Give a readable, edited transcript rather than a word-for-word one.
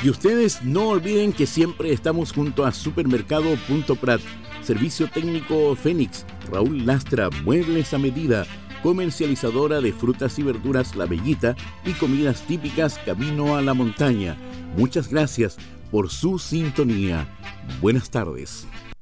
Y ustedes no olviden que siempre estamos junto a Supermercado Punto Prat, Servicio Técnico Fénix, Raúl Lastra, Muebles a Medida, comercializadora de frutas y verduras La Bellita y comidas típicas Camino a la Montaña. Muchas gracias por su sintonía. Buenas tardes.